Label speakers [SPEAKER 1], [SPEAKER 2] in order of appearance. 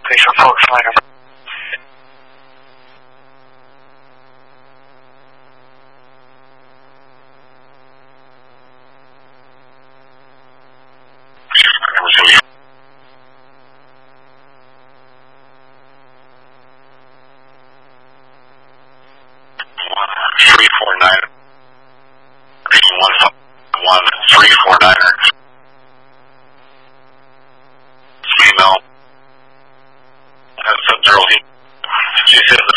[SPEAKER 1] Lisa Volkswagen. Female. That's a girl. She said